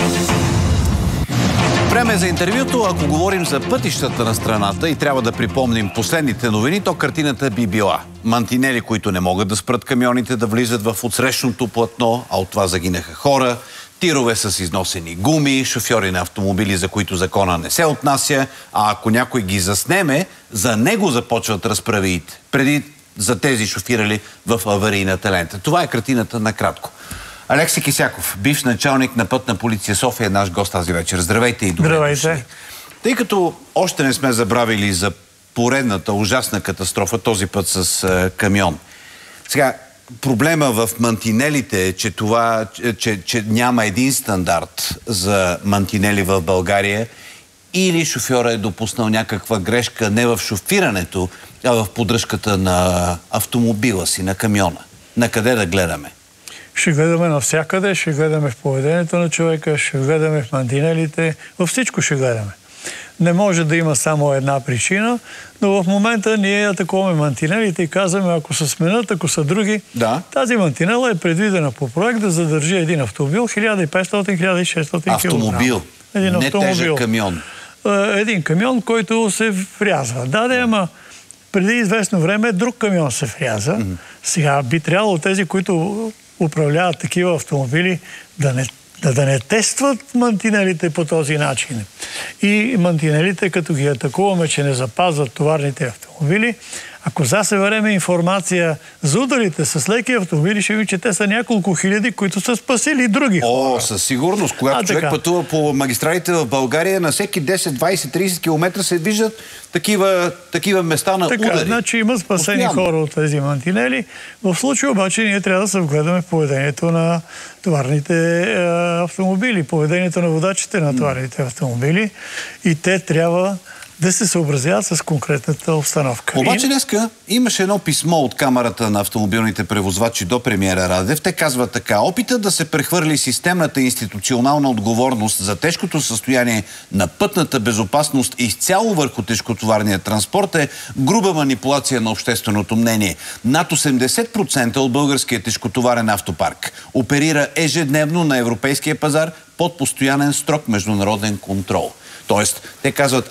Време за интервюто. Ако говорим за пътищата на страната и трябва да припомним последните новини, то картината би била мантинели, които не могат да спрат камионите да влизат в отсрещното платно, а от това загинаха хора, тирове с износени гуми, шофьори на автомобили, за които закона не се отнася, а ако някой ги заснеме, за него започват разправиите, преди за тези шофирали в аварийната лента. Това е картината накратко. Алекси Кисяков, бивш началник на Пътна полиция София, е наш гост тази вечер. Здравейте и добре дошли. Тъй като още не сме забравили за поредната ужасна катастрофа, този път с камион. Сега, проблема в мантинелите е, че няма един стандарт за мантинели в България, или шофьора е допуснал някаква грешка не в шофирането, а в поддръжката на автомобила си, на камиона. На къде да гледаме? Ще гледаме навсякъде, ще гледаме в поведението на човека, ще гледаме в мантинелите, във всичко ще гледаме. Не може да има само една причина, но в момента ние атакуваме мантинелите и казваме, ако се сменят, ако са други, тази мантинела е предвидена по проект да задържи един автомобил 1500-1600 кг. Автомобил, не тежък камион. Един камион, който се врязва. Ама преди известно време друг камион се вряза. Сега би трябвало тези, които управляват такива автомобили, да не тестват мантинелите по този начин. И мантинелите, като ги атакуваме, че не запазват товарните автомобили, ако засеберем информация за ударите с леки автомобили, ще видим, че те са няколко хиляди, които са спасили други хора. Със сигурност. Когато човек пътува по магистралите в България, на всеки 10, 20, 30 км се виждат такива места на удари. Значи има спасени хора от тези мантинели. В случая обаче ние трябва да се вгледаме в поведението на товарните автомобили, поведението на водачите на товарните автомобили, и те трябва да се съобразяват с конкретната обстановка. Обаче днеска имаше едно писмо от Камарата на автомобилните превозвачи до премиера Радев. Те казват така: опитът да се прехвърли системната институционална отговорност за тежкото състояние на пътната безопасност изцяло върху тежкотоварния транспорт е груба манипулация на общественото мнение. Над 80% от българския тежкотоварен автопарк оперира ежедневно на европейския пазар под постоянен строг международен контрол. Тоест, те казват,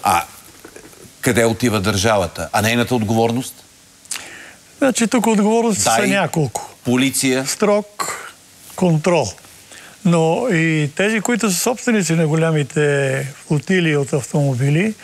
къде отива държавата? А нейната отговорност? Значи тук отговорности са няколко. Полиция. Строг контрол. Но и тези, които са собственици на голямите флотилии от автомобили,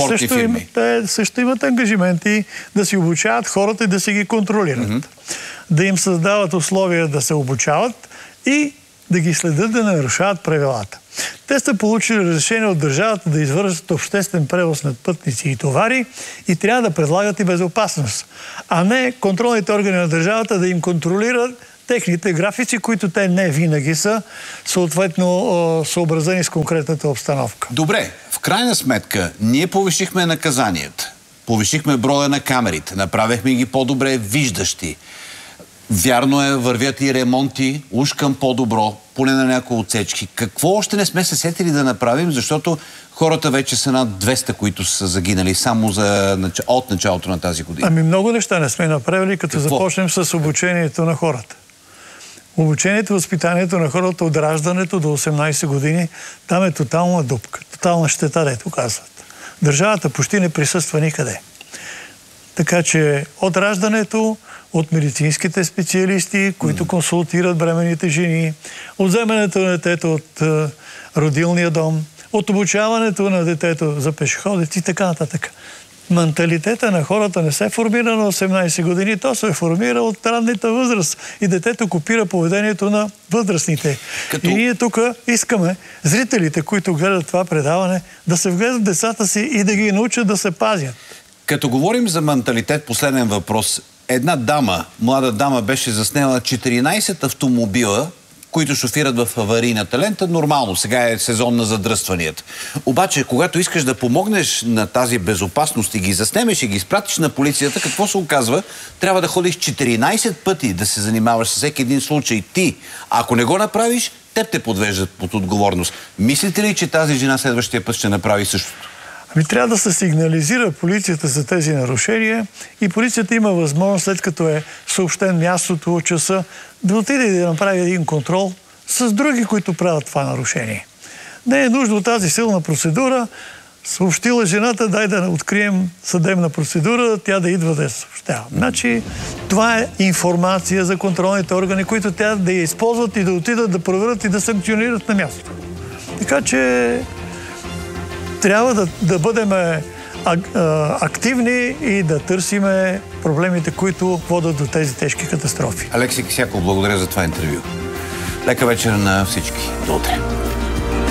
те също имат ангажименти да си обучават хората и да си ги контролират. Да им създават условия да се обучават и да ги следят да не нарушават правилата. Те са получили разрешение от държавата да извършат обществен превоз на пътници и товари и трябва да предлагат и безопасност, а не контролните органи на държавата да им контролират техните графици, които те не винаги са съответно съобразени с конкретната обстановка. Добре, в крайна сметка ние повишихме наказанията, повишихме броя на камерите, направихме ги по-добре виждащи. Вярно е, вървят и ремонти, уж към по-добро, поне на някои отсечки. Какво още не сме се сетили да направим, защото хората вече са над 200, които са загинали само от началото на тази година? Много неща не сме направили, като започнем с обучението на хората. Обучението, възпитанието на хората от раждането до 18 години, там е тотална дупка, тотална щета, дето казват. Държавата почти не присъства никъде. Така че от раждането, от медицинските специалисти, които консултират бременните жени, от вземането на детето от родилния дом, от обучаването на детето за пешеходец и така нататък. Менталитета на хората не се формира на 18 години, то се формира от ранната възраст и детето копира поведението на възрастните. И ние тук искаме зрителите, които гледат това предаване, да се вгледат децата си и да ги научат да се пазят. Като говорим за менталитет, последен въпрос. Една дама, млада дама, беше заснела 14 автомобила, които шофират в аварийната лента. Нормално, сега е сезон на задръстванията. Обаче, когато искаш да помогнеш на тази безопасност и ги заснемеш и ги изпратиш на полицията, какво се оказва? Трябва да ходиш 14 пъти да се занимаваш с всеки един случай ти. Ако не го направиш, теб те подвеждат под отговорност. Мислите ли, че тази жена следващия път ще направи същото? Трябва да се сигнализира полицията за тези нарушения и полицията има възможност, след като е съобщен мястото, часа, да отиде и да направи един контрол с други, които правят това нарушение. Не е нужно тази силна процедура. Съобщила жената, дай да открием съдебна процедура, тя да идва да я съобщава. Значи, това е информация за контролните органи, които тя да я използват и да отидат да проверят и да санкционират на място. Така че трябва да бъдем активни и да търсиме проблемите, които водят до тези тежки катастрофи. Алекси Кисяков, благодаря за това интервю. Лека вечер на всички. До утре.